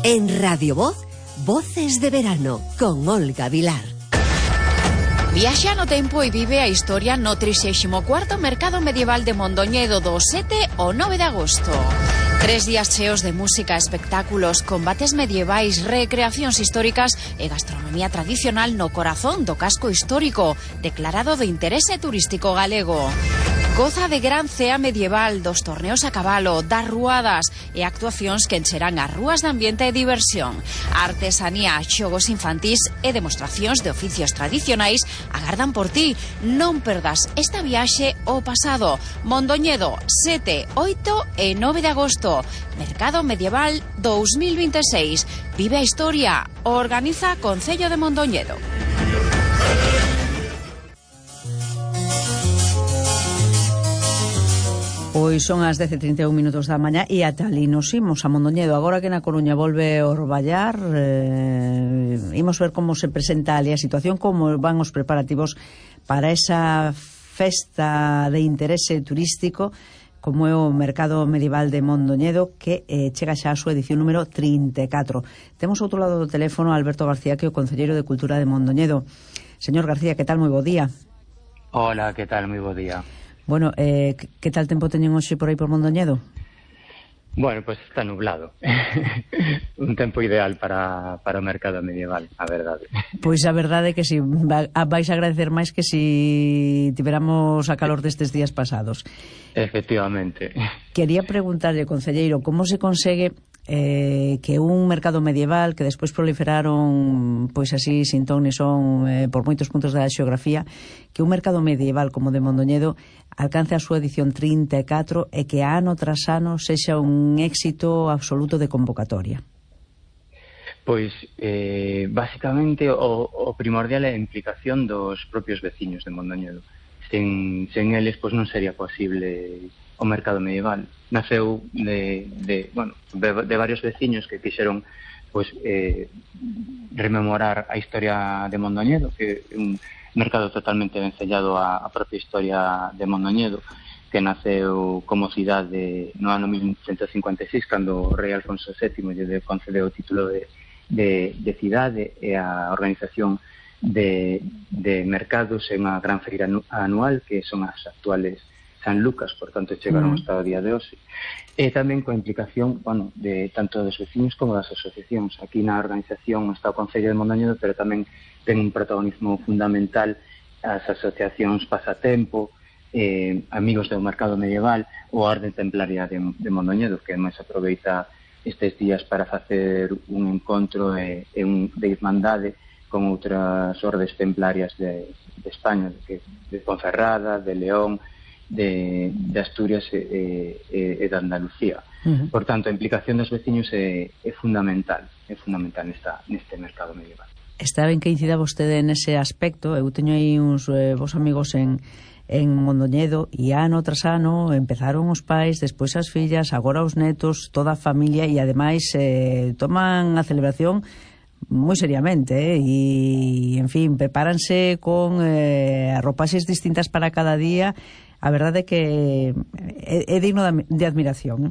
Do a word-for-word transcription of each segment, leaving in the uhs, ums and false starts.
En Radio Voz, Voces de Verano, con Olga Vilar. Viaxa no tempo e vive a historia no trixésimo cuarto Mercado Medieval de Mondoñedo do sete ao nove de agosto. Tres días cheos de música, espectáculos, combates medievais, recreacións históricas e gastronomía tradicional no corazón do casco histórico, declarado de interese turístico galego. Goza de gran cea medieval, dos torneos a cabalo, das ruadas e actuacións que encherán as rúas de ambiente e diversión. Artesanía, xogos infantís e demostracións de oficios tradicionais agardan por ti. Non perdas esta viaxe ao pasado. Mondoñedo, sete, oito e nove de agosto. Mercado Medieval dos mil veintiséis. Vive a historia. Organiza Concello de Mondoñedo. Pois son as dez e trinta e un minutos da mañá e ata ali nos imos a Mondoñedo. Agora que na Coruña volve a orballar, eh, imos ver como se presenta ali a situación, como van os preparativos para esa festa de interese turístico como é o Mercado Medieval de Mondoñedo, que eh, chega xa a súa edición número trinta e catro. Temos outro lado do teléfono a Alberto García, que é o Concelleiro de Cultura de Mondoñedo. Señor García, que tal? Moi bo día. Hola, que tal? Moi bo día. Bueno, eh, que tal tempo teñen hoxe por aí por Mondoñedo? Bueno, pues está nublado. Un tempo ideal para, para o mercado medieval, a verdade. Pois a verdade é que si vais a agradecer máis que si tiveramos a calor destes días pasados. Efectivamente. Quería preguntarlle, concelleiro, como se consegue eh, que un mercado medieval que despois proliferaron pois así sin ton ni son eh, por moitos puntos da xeografía, que un mercado medieval como de Mondoñedo alcance a súa edición trinta e catro e que ano tras ano sexa un éxito absoluto de convocatoria? Pois, eh, basicamente, o, o primordial é a implicación dos propios veciños de Mondoñedo. Sen, sen eles, pois non sería posible o mercado medieval. Naceu de, de, bueno, de, de varios veciños que quixeron pois, eh, rememorar a historia de Mondoñedo, que é un mercado totalmente vencellado á, á propia historia de Mondoñedo, que naceu como cidade no ano mil cento cincuenta e seis, cando o rei Alfonso sétimo lle concedeu o título de, de, de cidade e a organización de, de mercados en unha gran feira anual, que son as actuales San Lucas, por tanto chegaron mm. hasta o día de hoxe. E tamén coa implicación, bueno, de tanto dos veciños como das asociacións. Aquí na organización está o Concello de Mondoñedo, pero tamén ten un protagonismo fundamental as asociacións Pasatempo, eh, Amigos do Mercado Medieval ou a Orde Templaria de, de Mondoñedo, que máis aproveita estes días para facer un encontro e, e un, de irmandade con outras ordes templarias de, de España, de, de Ponferrada, de León, de, de Asturias e, e, e de Andalucía. Uh-huh. Por tanto, a implicación dos veciños é, é fundamental, é fundamental nesta, neste mercado medieval. Está ben que incida vostede nese aspecto. Eu teño aí uns eh, vos amigos en, en Mondoñedo e ano tras ano empezaron os pais, despois as fillas, agora os netos, toda a familia, e ademais eh, toman a celebración moi seriamente, eh, e, en fin, prepáranse con eh, ropaxes distintas para cada día. A verdade é que é, é digno de admiración.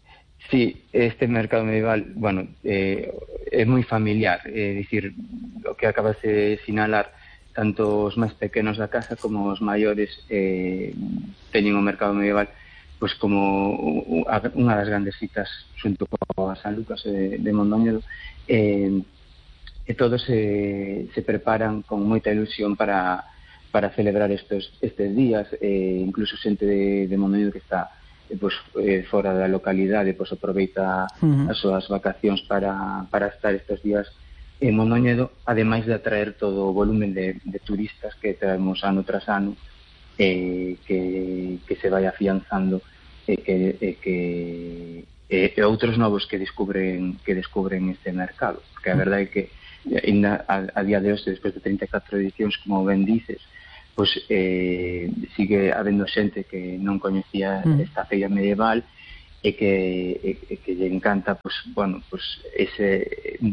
Sí, este mercado medieval, bueno, eh, é moi familiar, é dicir, o que acabas de sinalar, tanto os máis pequenos da casa como os maiores eh, teñen o mercado medieval pois como unha das grandes citas xunto coa San Lucas de, de Mondoñedo, eh, e todos se, se preparan con moita ilusión para para celebrar estes, estes días, eh, incluso xente de, de Mondoñedo que está eh, pues, eh, fora da localidade, pues, aproveita uh-huh. as súas vacacións para, para estar estes días en Mondoñedo, ademais de atraer todo o volumen de, de turistas que traemos ano tras ano, eh, que, que se vai afianzando e eh, que, eh, que eh, e outros novos que descubren que descubren este mercado, porque a verdade é que ainda a, a día de hoxe, despois de trinta e catro edicións, como ben dices, pois eh, sigue habendo xente que non coñecía mm. esta feira medieval e que, e, e que lle encanta, pois, bueno, pois ese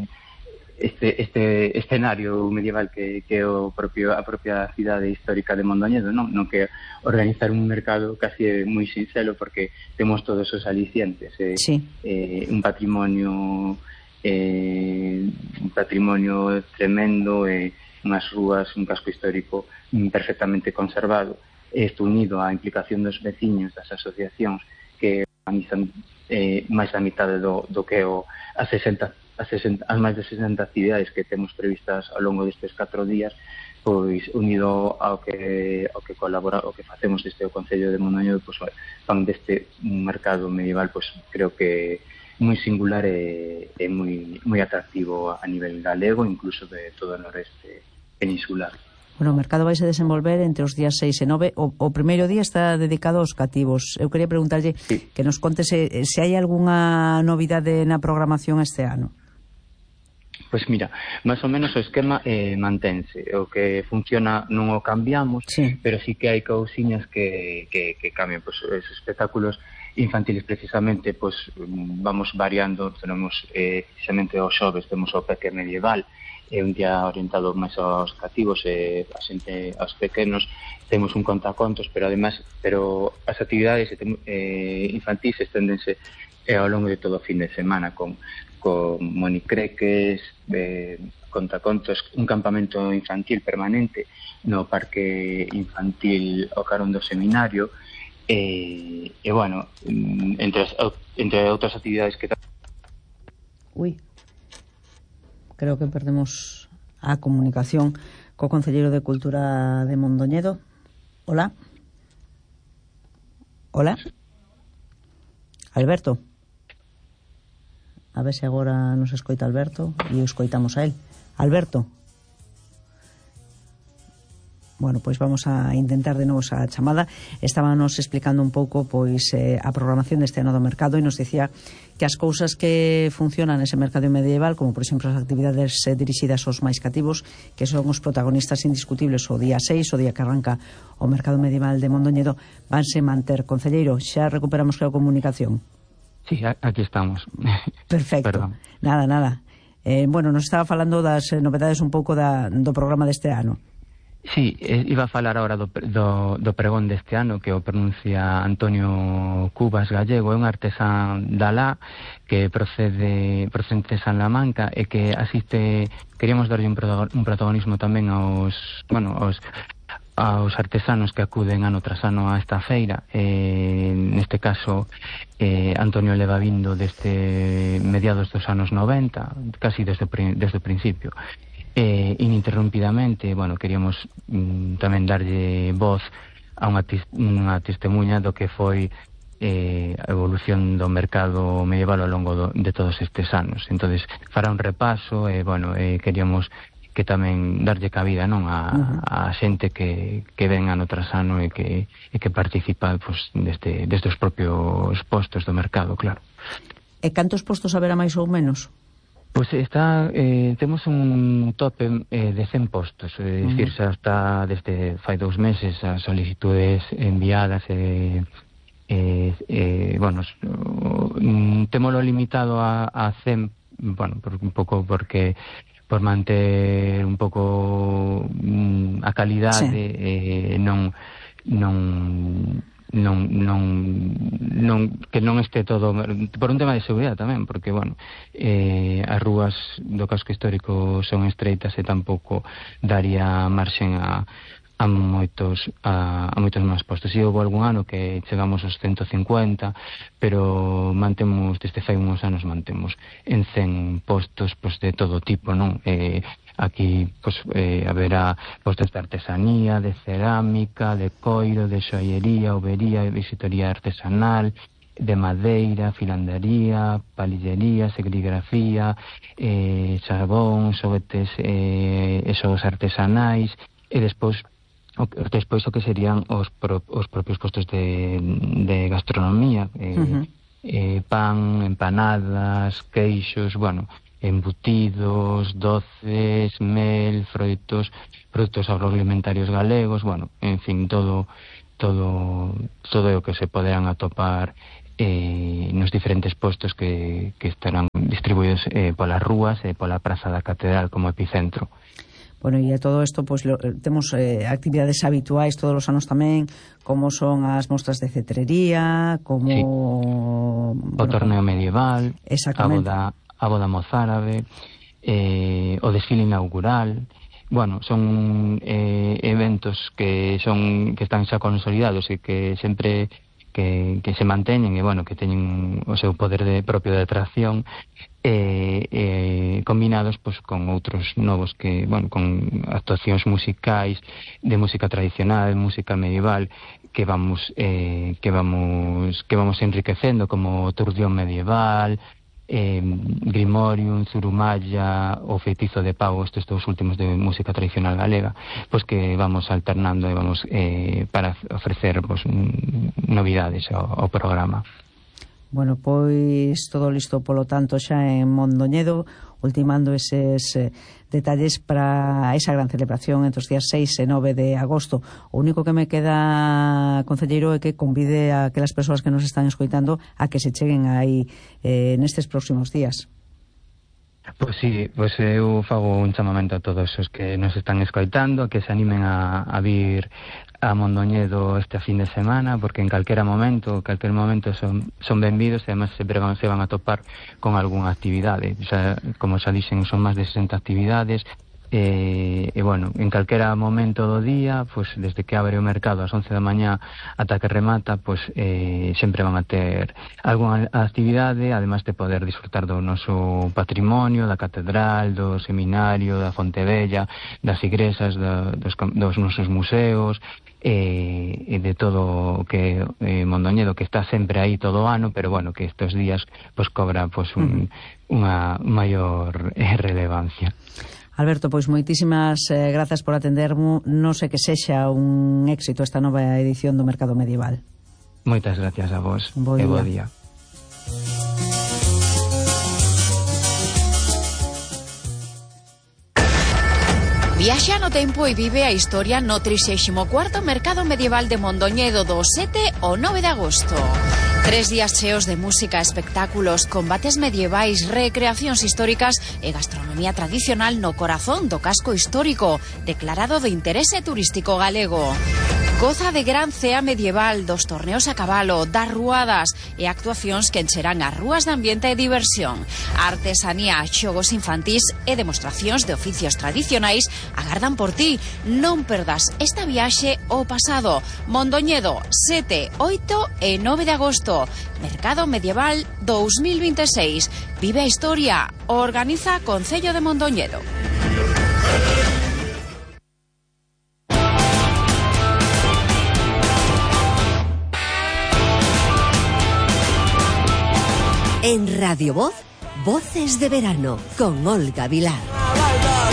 este, este escenario medieval que, que o propio, a propia cidade histórica de Mondoñedo, non? Non que organizar un mercado casi é moi sinxelo, porque temos todos os alicientes, eh, sí. eh, un patrimonio eh, un patrimonio tremendo e eh, unhas rúas, un casco histórico perfectamente conservado. Isto unido á implicación dos veciños, das asociacións que organizan eh, máis da mitade do, do que o, as, sesenta, as, sesenta, as máis de sesenta actividades que temos previstas ao longo destes catro días, pois unido ao que ao que colabora, o que facemos desde o Concello de Mondoñedo, pois fan deste mercado medieval, pois creo que moi singular e, e moi moi atractivo a nivel galego, incluso de todo o noreste peninsular. Bueno, o mercado vai se desenvolver entre os días seis e nove. O, o primeiro día está dedicado aos cativos. Eu quería preguntarlle sí. que nos conte se, se hai algunha novidade na programación este ano. Pois mira, máis ou menos o esquema eh, mantense. O que funciona non o cambiamos, sí. pero sí que hai cousiñas que, que, que cambian. Pois os espectáculos infantiles precisamente, pois vamos variando. Tenemos eh, precisamente os xoves, temos o Peque Medieval, é un día orientado máis aos cativos e a xente, aos pequenos. Temos un contacontos, pero además pero as actividades eh, infantis esténdense eh, ao longo de todo o fin de semana con, con monicreques, eh, contacontos, un campamento infantil permanente no Parque Infantil O Carón do Seminario e, e bueno, entre, as, entre outras actividades que... Ui, creo que perdemos a comunicación co Concelleiro de Cultura de Mondoñedo. Hola. Hola. Alberto. A ver se agora nos escoita Alberto e o escoitamos a él. Alberto. Bueno, pois vamos a intentar de novo esa chamada. Estábamos explicando un pouco pois eh, a programación deste ano do mercado e nos dicía que as cousas que funcionan nese mercado medieval, como por exemplo as actividades eh, dirixidas aos máis cativos, que son os protagonistas indiscutibles o día seis, o día que arranca o mercado medieval de Mondoñedo, vanse manter. Concelleiro, xa recuperamos a comunicación? Sí, aquí estamos. Perfecto. Perdón. Nada, nada. Eh, bueno, nos estaba falando das novedades un pouco da, do programa deste ano. Sí, iba a falar ahora do, do, do pregón deste ano, que o pronuncia Antonio Cubas Gallego. É un artesán da lá que procede procedente de Salamanca e que asiste, queríamos darlle un, un protagonismo tamén aos, bueno, aos aos artesanos que acuden ano tras ano a esta feira. Eh, neste caso eh, Antonio leva vindo desde mediados dos anos noventa, casi desde, desde o principio. Eh, ininterrumpidamente, bueno, queríamos mm, tamén darlle voz a unha, unha testemunha do que foi eh, a evolución do mercado medieval ao longo do, de todos estes anos. Entonces, fará un repaso e, eh, bueno, eh, queríamos que tamén darlle cabida, non, a, uh-huh. a xente que, que ven ano tras ano e que, e que participa pues, desde, desde os propios postos do mercado, claro. E cantos postos haberá máis ou menos? Pois pues está, eh, temos un tope eh, de cen postos, é uh-huh. dicir, xa está desde fai dous meses as solicitudes enviadas e, eh, eh, bueno, mm, témolo limitado a, a cen, bueno, por, un pouco porque por manter un pouco mm, a calidade, sí. eh, non non non non non que non este todo por un tema de seguridade tamén, porque bueno, eh, as rúas do casco histórico son estreitas e tampouco daría marxen a a moitos a, a moitos máis postos. E houve algún ano que chegamos aos ciento cincuenta, pero mantemos desde fai uns anos mantemos en cen postos pois de todo tipo, non? Eh, aquí pois eh, haberá postos de artesanía, de cerámica, de coiro, de xoallería, overía, visitoría artesanal, de madeira, filandería, palillería, serigrafía, eh, xabón, xoguetes eh, e xogos artesanais, e despois O, despois o que serían os, pro, os propios postos de, de gastronomía, eh, uh-huh. eh, pan, empanadas, queixos, bueno, embutidos, doces, mel, froitos, produtos agroalimentarios galegos, bueno, en fin, todo todo todo o que se poderán atopar eh, nos diferentes postos que, que estarán distribuídos eh, polas rúas e pola Praza da Catedral como epicentro. Bueno, e a todo isto, pois, lo, temos eh, actividades habituais todos os anos tamén, como son as mostras de cetrería, como... Sí. O bueno, torneo medieval, exactamente. a boda, a a boda mozárabe, eh, o desfile inaugural. Bueno, son eh, eventos que son que están xa consolidados e que sempre que, que se manteñen e, bueno, que teñen o seu poder de propio de atracción eh, eh, combinados pues, con outros novos que, bueno, con actuacións musicais de música tradicional, de música medieval que vamos eh, que vamos que vamos enriquecendo, como o Turdión medieval, eh, Grimorium, Zurumalla, o Feitizo de Pau, estes dous últimos de música tradicional galega, pois que vamos alternando e vamos eh, para ofrecer pues, novidades ao, ao programa. Bueno, pois todo listo polo tanto xa en Mondoñedo, ultimando eses eh, detalles para esa gran celebración entre os días seis e nove de agosto. O único que me queda, concelleiro, é que convide a aquelas persoas que nos están escoitando a que se cheguen aí eh, nestes próximos días. Pois sí, pois eu fago un chamamento a todos os que nos están escoitando, que se animen a, a vir a Mondoñedo este fin de semana, porque en calquera momento, calquer momento son, son benvidos e además sempre van, se van a topar con algunha actividade. Xa, como xa dixen, son máis de sesenta actividades, e, e bueno, en calquera momento do día, pues, desde que abre o mercado ás once da mañá ata que remata, pues, eh, sempre van a ter algunha actividade, además de poder disfrutar do noso patrimonio, da catedral, do seminario, da Fontevella, das igrexas, da, dos, dos nosos museos, e, e de todo o que eh, Mondoñedo, que está sempre aí todo o ano, pero bueno, que estes días pues, cobra pues, un, mm. unha maior eh, relevancia. Alberto, pois moitísimas eh, grazas por atendermo. Non sei que sexa un éxito esta nova edición do Mercado Medieval. Moitas gracias a vos. Bo e bo día. Viaxa no tempo e vive a historia no trixésimo cuarto Mercado Medieval de Mondoñedo do sete ao nove de agosto. Tres días cheos de música, espectáculos, combates medievais, recreacións históricas e gastronomía tradicional no corazón do casco histórico, declarado de interese turístico galego. Goza de gran cea medieval, dos torneos a cabalo, das ruadas e actuacións que encherán as rúas de ambiente e diversión. Artesanía, xogos infantís e demostracións de oficios tradicionais agardan por ti. Non perdas esta viaxe ao pasado. Mondoñedo, sete, oito e nove de agosto. Mercado Medieval dos mil veintiséis. Vive a historia. Organiza Concello de Mondoñedo. En Radio Voz, Voces de Verano, con Olga Vilar.